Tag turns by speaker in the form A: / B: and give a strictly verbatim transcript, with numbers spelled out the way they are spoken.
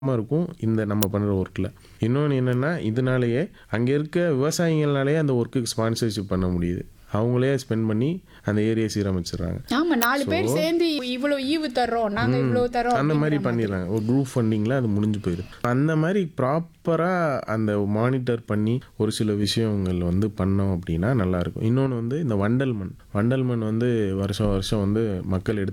A: இருக்கும் இந்த நம்ம பண்ணுற ஒர்க்கில். இன்னொன்று என்னென்னா இதனாலேயே அங்கே இருக்க விவசாயிகள்னாலேயே அந்த ஒர்க்குக்கு ஸ்பான்சர்ஷிப் பண்ண முடியுது. அவங்களே ஸ்பெண்ட் பண்ணி அந்த ஏரியை சீரமைச்சிடுறாங்க.
B: ஆமா நாலு பேர் சேர்ந்து இவ்வளோ ஈவு தர்றோம் நாங்க இவ்வளோ தரோம்
A: அந்த மாதிரி பண்ணிடுறாங்க. ஒரு குரூப் ஃபண்டிங்கில் அது முடிஞ்சு போயிடும். அந்த மாதிரி ப்ராப்பராக அந்த மானிட்டர் பண்ணி ஒரு சில விஷயங்கள் வந்து பண்ணோம் அப்படின்னா நல்லாயிருக்கும். இன்னொன்று வந்து இந்த வண்டல் மண் வண்டல் மண் வந்து வருஷம் வருஷம் வந்து மக்கள் எடுத்து